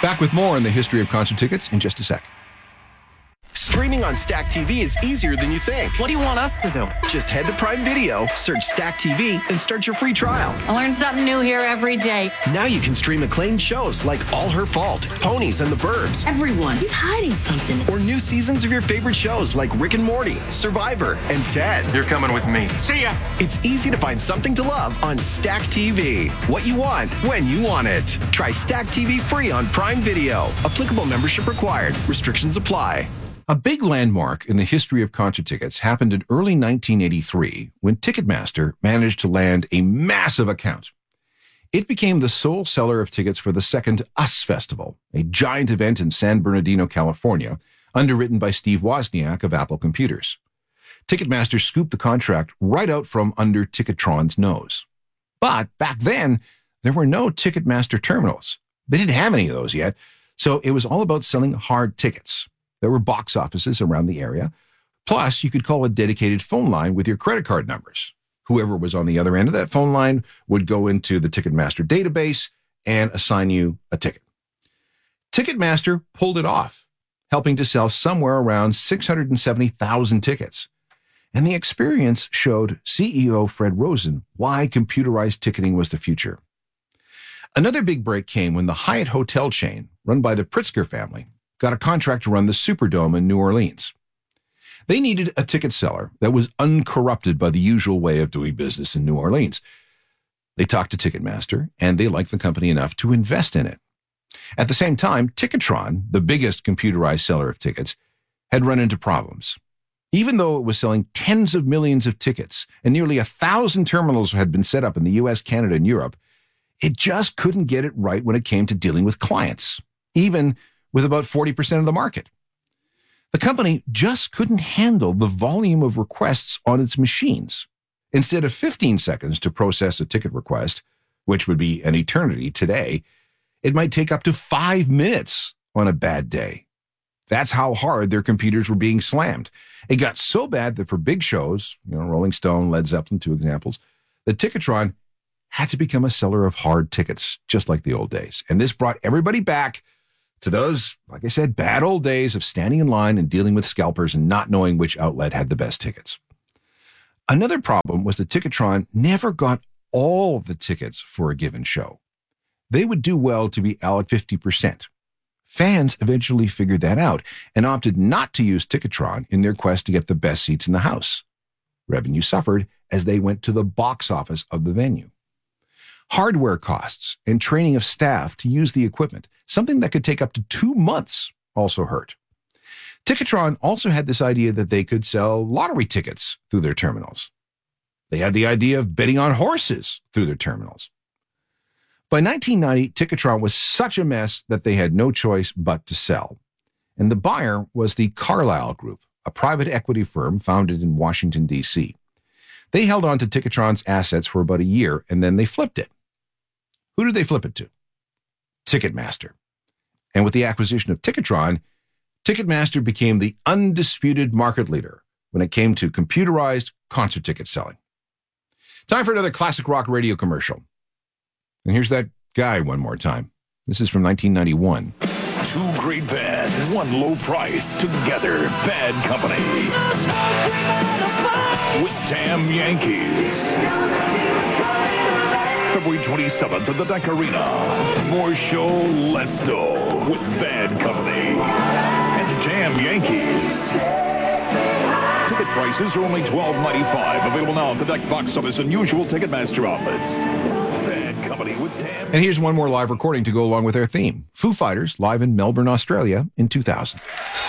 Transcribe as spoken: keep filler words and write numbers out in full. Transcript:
Back with more on the history of concert tickets in just a sec. Streaming on Stack T V is easier than you think. What do you want us to do? Just head to Prime Video, search Stack T V, and start your free trial. I learn something new here every day. Now you can stream acclaimed shows like All Her Fault, Ponies, and the Burbs. Everyone is hiding something. Or new seasons of your favorite shows like Rick and Morty, Survivor, and Ted. You're coming with me. See ya. It's easy to find something to love on Stack T V. What you want, when you want it. Try Stack T V free on Prime Video. Applicable membership required. Restrictions apply. A big landmark in the history of concert tickets happened in early nineteen eighty-three when Ticketmaster managed to land a massive account. It became the sole seller of tickets for the second US Festival, a giant event in San Bernardino, California, underwritten by Steve Wozniak of Apple Computers. Ticketmaster scooped the contract right out from under Ticketron's nose. But back then, there were no Ticketmaster terminals. They didn't have any of those yet, so it was all about selling hard tickets. There were box offices around the area. Plus, you could call a dedicated phone line with your credit card numbers. Whoever was on the other end of that phone line would go into the Ticketmaster database and assign you a ticket. Ticketmaster pulled it off, helping to sell somewhere around six hundred seventy thousand tickets. And the experience showed C E O Fred Rosen why computerized ticketing was the future. Another big break came when the Hyatt hotel chain, run by the Pritzker family, got a contract to run the Superdome in New Orleans. They needed a ticket seller that was uncorrupted by the usual way of doing business in New Orleans. They talked to Ticketmaster, and they liked the company enough to invest in it. At the same time, Ticketron, the biggest computerized seller of tickets, had run into problems. Even though it was selling tens of millions of tickets and nearly a thousand terminals had been set up in the U S, Canada, and Europe, it just couldn't get it right when it came to dealing with clients, even with about forty percent of the market. The company just couldn't handle the volume of requests on its machines. Instead of fifteen seconds to process a ticket request, which would be an eternity today, it might take up to five minutes on a bad day. That's how hard their computers were being slammed. It got so bad that for big shows, you know, Rolling Stone, Led Zeppelin, two examples, the Ticketron had to become a seller of hard tickets, just like the old days. And this brought everybody back to those, like I said, bad old days of standing in line and dealing with scalpers and not knowing which outlet had the best tickets. Another problem was that Ticketron never got all of the tickets for a given show. They would do well to be allocated fifty percent. Fans eventually figured that out and opted not to use Ticketron in their quest to get the best seats in the house. Revenue suffered as they went to the box office of the venue. Hardware costs and training of staff to use the equipment, something that could take up to two months, also hurt. Ticketron also had this idea that they could sell lottery tickets through their terminals. They had the idea of betting on horses through their terminals. By nineteen ninety, Ticketron was such a mess that they had no choice but to sell. And the buyer was the Carlyle Group, a private equity firm founded in Washington, D C. They held on to Ticketron's assets for about a year, and then they flipped it. Who did they flip it to? Ticketmaster. And with the acquisition of Ticketron, Ticketmaster became the undisputed market leader when it came to computerized concert ticket selling. Time for another classic rock radio commercial. And here's that guy one more time. This is from nineteen ninety-one. Two great bands, one low price, together, Bad Company. With Damn Yankees. February twenty-seventh at the Deck Arena. More show, less dough, with Bad Company. And Damn Yankees. Ticket prices are only twelve ninety-five. Available now at the Deck box office and usual Ticketmaster outlets. Bad Company with Damn. And here's one more live recording to go along with our theme. Foo Fighters live in Melbourne, Australia in two thousand.